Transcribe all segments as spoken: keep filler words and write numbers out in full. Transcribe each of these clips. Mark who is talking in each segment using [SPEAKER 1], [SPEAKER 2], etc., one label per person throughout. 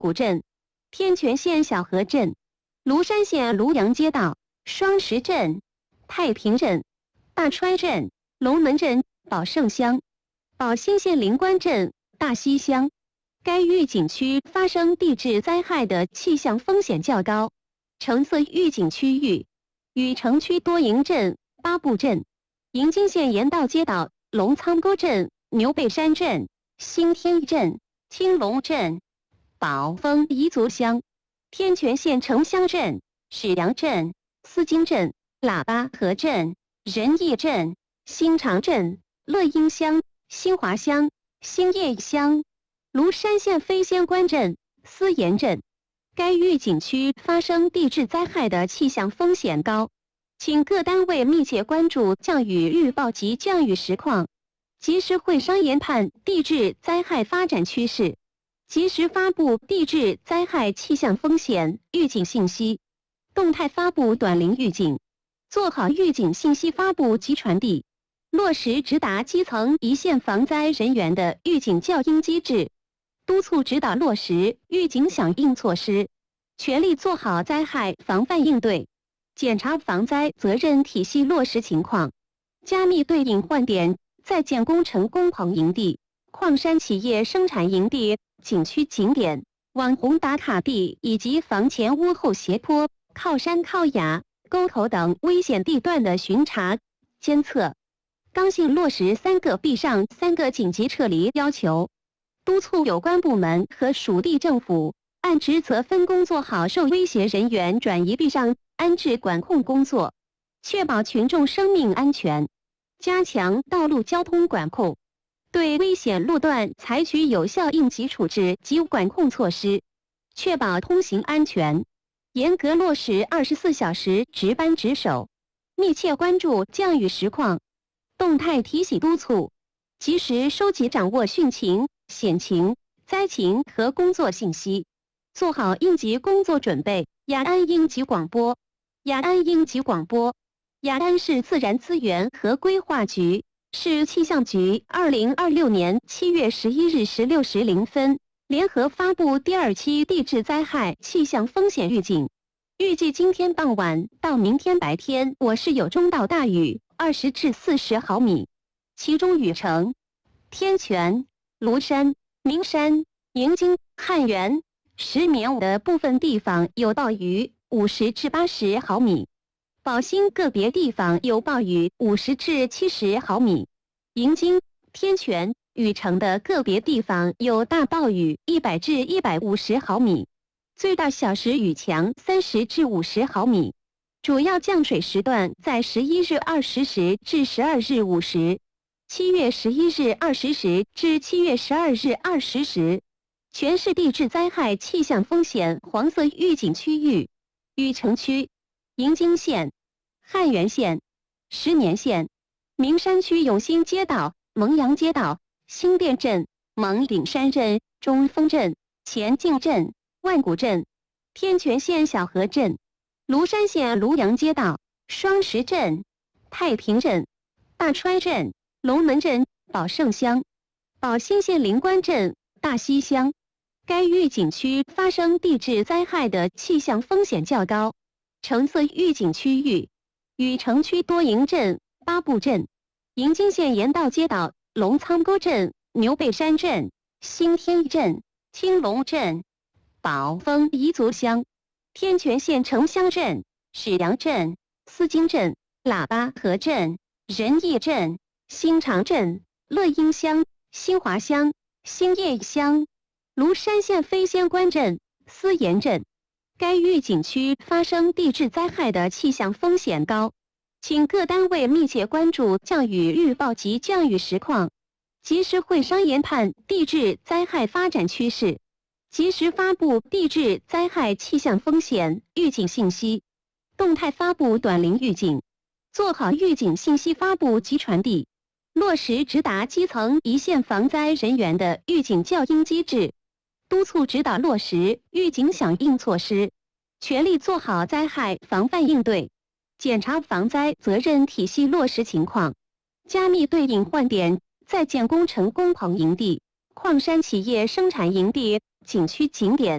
[SPEAKER 1] 古镇、天全县小河镇、庐山县庐阳街道、双石镇、太平镇、大川镇、龙门镇、宝胜乡、宝兴县灵官镇、大溪乡。该预警区发生地质灾害的气象风险较高。橙色预警区域：禹城区多营镇、八步镇、营津县盐道街道、龙仓沟镇、牛背山镇、新天镇、青龙镇、宝丰彝族乡、天全县城乡镇、史阳镇、思金镇、喇叭河镇、仁义镇、新长镇、乐英乡、新华乡、新叶乡、庐山县飞仙关镇、思盐镇。该预警区发生地质灾害的气象风险高，请各单位密切关注降雨预报及降雨实况，及时会商研判地质灾害发展趋势，及时发布地质灾害气象风险预警信息，动态发布短临预警，做好预警信息发布及传递，落实直达基层一线防灾人员的预警教应机制，督促指导落实预警响应措施，全力做好灾害防范应对，检查防灾责任体系落实情况，加密对应换点在建工程工棚营地、矿山企业生产营地、景区景点、网红打卡地以及房前屋后斜坡、靠山靠崖、沟头等危险地段的巡查、监测，刚性落实三个必上三个紧急撤离要求，督促有关部门和属地政府按职责分工做好受威胁人员转移避上安置管控工作，确保群众生命安全，加强道路交通管控，对危险路段采取有效应急处置及管控措施，确保通行安全，严格落实二十四小时值班值守，密切关注降雨实况，动态提醒督促，及时收集掌握汛情、险情、灾情和工作信息，做好应急工作准备。雅安应急广播，雅安应急广播，雅安市自然资源和规划局、市气象局二零二六年七月十一日十六时零分联合发布第二期地质灾害气象风险预警，预计今天傍晚到明天白天我市有中到大雨二十至四十毫米，其中禹城、天全、庐山、名山、营津、汉源、石棉的部分地方有暴雨五十至八十毫米，宝兴个别地方有暴雨五十至七十毫米，营津、天全、禹城的个别地方有大暴雨一百至一百五十毫米，最大小时雨强三十至五十毫米。主要降水时段在十一日二十时至十二日五时，七月十一日二十时至七月十二日二十时。全市地质灾害气象风险黄色预警区域：禹城区、营津县、汉源县、石棉县、名山区永新街道、蒙阳街道、新店镇、蒙顶山镇、中丰镇、前进镇、万古镇、天全县小河镇、庐山县庐阳街道、双石镇、太平镇、大川镇、龙门镇、宝胜乡、宝兴县灵官镇、大溪乡。该预警区发生地质灾害的气象风险较高。橙色预警区域：禹城区多营镇、八步镇、营津县盐道街道、龙仓沟镇、牛背山镇、新天镇、青龙镇、宝丰彝族乡、天全县城乡镇、史阳镇、思金镇、喇叭河镇、仁义镇、新长镇、乐英乡、新华乡、新叶乡、庐山县飞仙关镇、思盐镇。该预警区发生地质灾害的气象风险高，请各单位密切关注降雨预报及降雨实况，及时会商研判地质灾害发展趋势，及时发布地质灾害气象风险预警信息，动态发布短临预警，做好预警信息发布及传递，落实直达基层一线防灾人员的预警教应机制，督促指导落实预警响应措施，全力做好灾害防范应对，检查防灾责任体系落实情况，加密对应换点在建工程工棚营地、矿山企业生产营地、景区景点、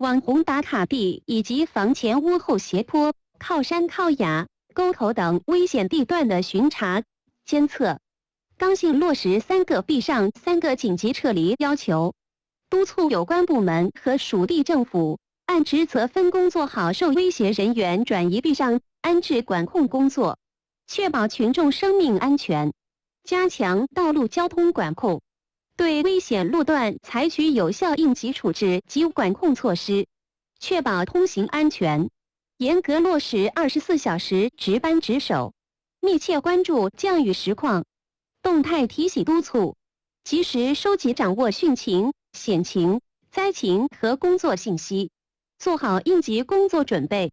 [SPEAKER 1] 网红打卡地以及房前屋后斜坡、靠山靠崖、沟口等危险地段的巡查、监测。刚性落实三个必上三个紧急撤离要求，督促有关部门和属地政府按职责分工做好受威胁人员转移避上安置管控工作，确保群众生命安全，加强道路交通管控，对危险路段采取有效应急处置及管控措施，确保通行安全，严格落实二十四小时值班值守，密切关注降雨实况，动态提醒督促，及时收集掌握汛情、险情、灾情和工作信息，做好应急工作准备。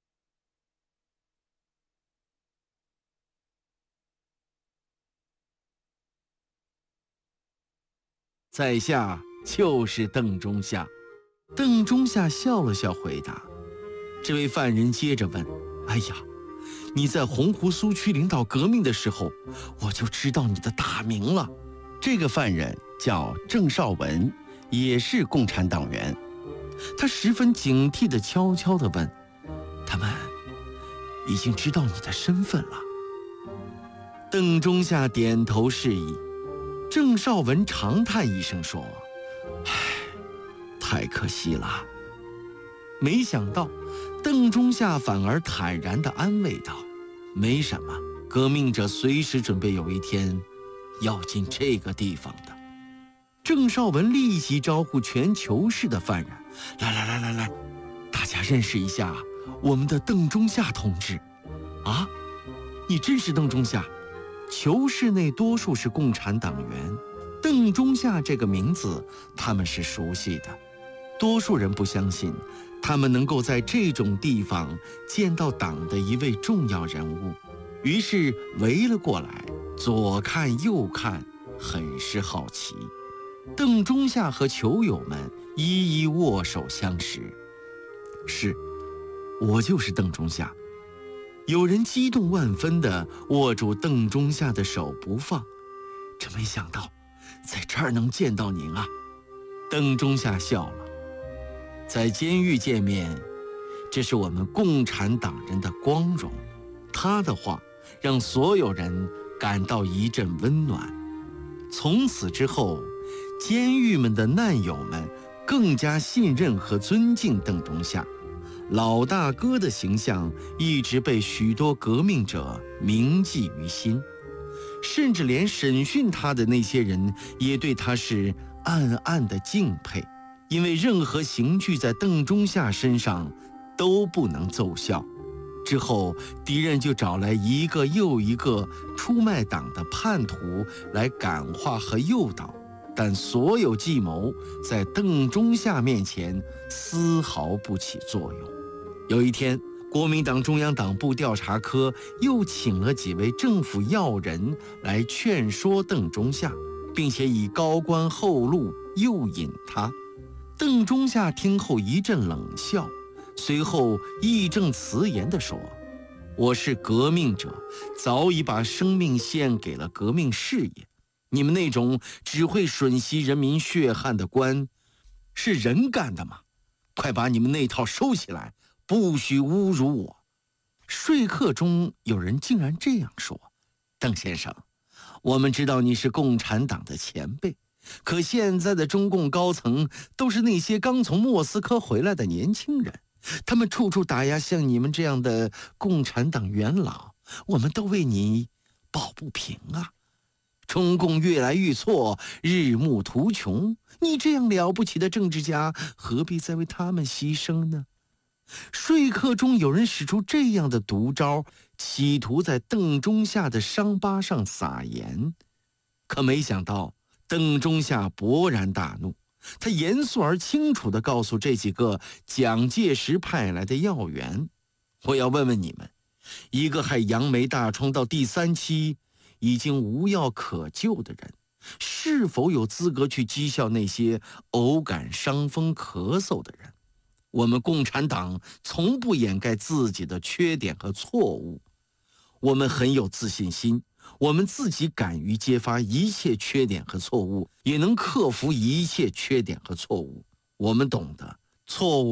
[SPEAKER 2] 在下就是邓中夏。邓中夏笑了笑回答。这位犯人接着问：哎呀，你在洪湖苏区领导革命的时候，我就知道你的大名了。这个犯人叫郑绍文，也是共产党员。他十分警惕地悄悄地问：他们已经知道你的身份了？邓中夏点头示意。郑绍文长叹一声说：唉，太可惜了。没想到邓中夏反而坦然地安慰道：没什么，革命者随时准备有一天要进这个地方的。郑绍文立即招呼全囚室的犯人：来来来来来，大家认识一下我们的邓中夏同志。啊，你真是邓中夏？囚室内多数是共产党员，邓中夏这个名字他们是熟悉的。多数人不相信他们能够在这种地方见到党的一位重要人物，于是围了过来，左看右看，很是好奇。邓中夏和囚友们一一握手相识。是，我就是邓中夏。有人激动万分地握住邓中夏的手不放，真没想到在这儿能见到您啊！邓中夏笑了。在监狱见面，这是我们共产党人的光荣。他的话让所有人感到一阵温暖。从此之后，监狱们的难友们更加信任和尊敬邓中夏。老大哥的形象一直被许多革命者铭记于心，甚至连审讯他的那些人也对他是暗暗的敬佩，因为任何刑具在邓中夏身上都不能奏效。之后，敌人就找来一个又一个出卖党的叛徒来感化和诱导，但所有计谋在邓中夏面前丝毫不起作用。有一天，国民党中央党部调查科又请了几位政府要人来劝说邓中夏，并且以高官厚禄诱引他。邓中夏听后一阵冷笑，随后义正辞严地说：我是革命者，早已把生命献给了革命事业。你们那种只会吮吸人民血汗的官，是人干的吗？快把你们那套收起来，不许侮辱我！说客中有人竟然这样说：邓先生，我们知道你是共产党的前辈，可现在的中共高层都是那些刚从莫斯科回来的年轻人，他们处处打压像你们这样的共产党元老，我们都为你抱不平啊！中共越来愈错，日暮途穷，你这样了不起的政治家，何必再为他们牺牲呢？说客中有人使出这样的毒招，企图在邓中夏的伤疤上撒盐。可没想到邓中夏勃然大怒，他严肃而清楚地告诉这几个蒋介石派来的要员：我要问问你们，一个害杨梅大疮到第三期已经无药可救的人，是否有资格去讥笑那些偶感伤风咳嗽的人？我们共产党从不掩盖自己的缺点和错误，我们很有自信心，我们自己敢于揭发一切缺点和错误，也能克服一切缺点和错误。我们懂得错误